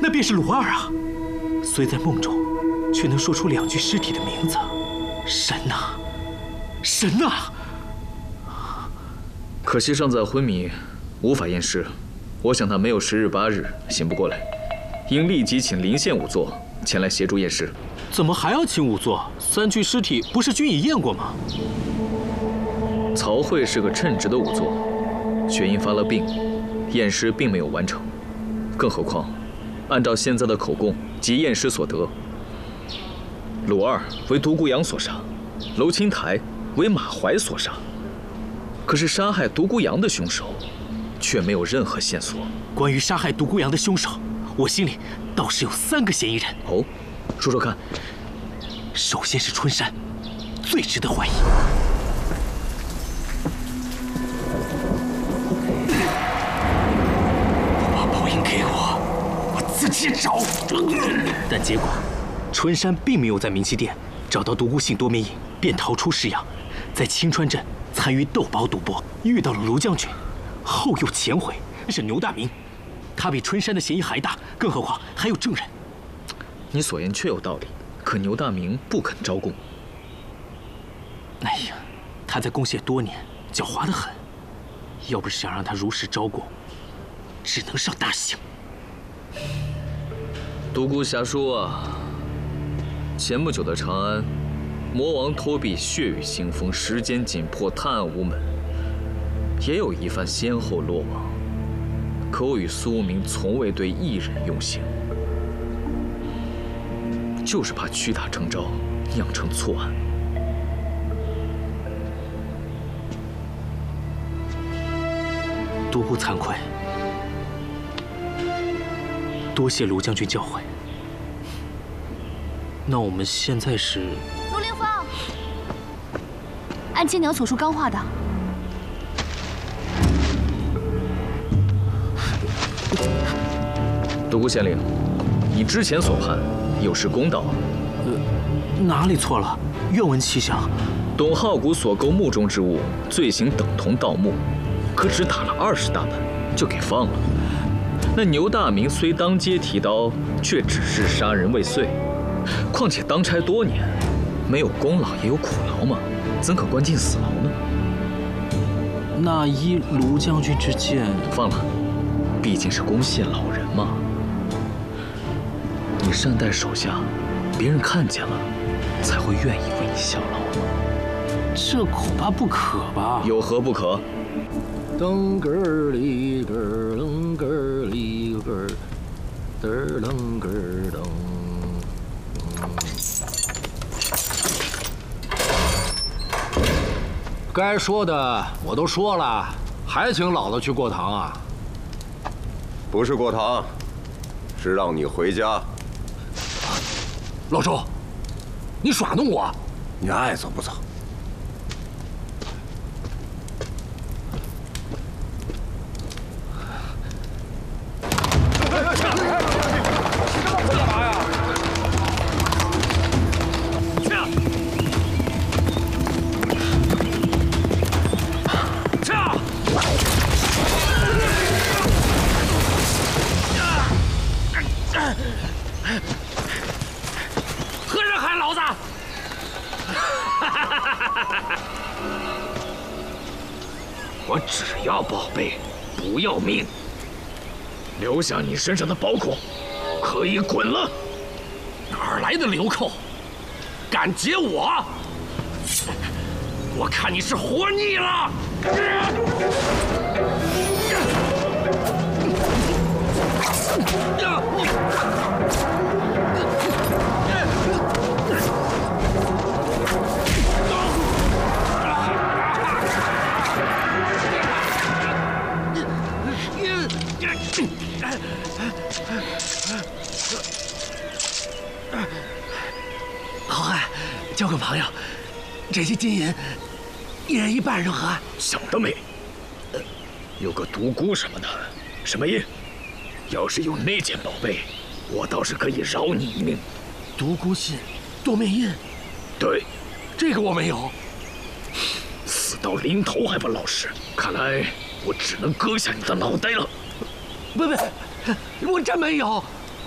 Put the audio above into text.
那便是鲁二啊！虽在梦中，却能说出2具尸体的名字，神呐，神呐！ 可惜尚在昏迷，无法验尸。我想他没有10日8日醒不过来，应立即请临县仵作前来协助验尸。 怎么还要请仵作？3具尸体不是均已验过吗？ 曹慧是个称职的仵作，却因发了病，验尸并没有完成。更何况，按照现在的口供及验尸所得，鲁二为独孤阳所杀，娄青台为马怀所杀。可是杀害独孤阳的凶手，却没有任何线索。 关于杀害独孤阳的凶手，我心里倒是有3个嫌疑人。 哦，说说看。 首先是春山，最值得怀疑。把宝印给我自己找。但结果，春山并没有在明溪店找到独孤信多面印，便逃出市阳，在青川镇参与斗宝赌博，遇到了卢将军，后又潜回。是牛大明，他比春山的嫌疑还大，更何况还有证人。 你所言确有道理，可牛大明不肯招供。 哎呀，他在宫县多年，狡猾得很。要不是想让他如实招供，只能上大刑。 独孤侠说啊，前不久的长安，魔王托庇血雨腥风，时间紧迫，探案无门，也有一番先后落网。可我与苏无名从未对一人用刑，就是怕屈打成招，酿成错案。 独孤惭愧，多谢卢将军教诲。那我们现在是？ 陆凌风，按青鸟所述刚画的。 独孤县令，你之前所判有失公道。 哪里错了？愿闻其详。 董浩谷所购墓中之物，罪行等同盗墓，可只打了20大板就给放了。那牛大明虽当街提刀，却只是杀人未遂。况且当差多年，没有功劳也有苦劳嘛，怎可关进死牢呢？ 那依卢将军之见， 放了，毕竟是宫县老人嘛。你善待手下，别人看见了，才会愿意为你效劳嘛。 这恐怕不可吧？ 有何不可？ 噔个儿里个儿噔个儿里个儿噔噔个儿噔。该说的我都说了，还请老子去过堂啊？ 不是过堂，是让你回家。 老周，你耍弄我？ 你爱走不走？ 何人喊老子？ 我只要宝贝，不要命。留下你身上的宝孔，可以滚了。 哪儿来的流寇？敢劫我？我看你是活腻了！ 好汉，交个朋友，这些金银，一人一半，如何？ 想得美！有个独孤什么的，什么印？要是有那件宝贝，我倒是可以饶你一命。 独孤信，多面印。 对， 这个我没有。 死到临头还不老实，看来我只能割下你的脑袋了。 不，我真没有。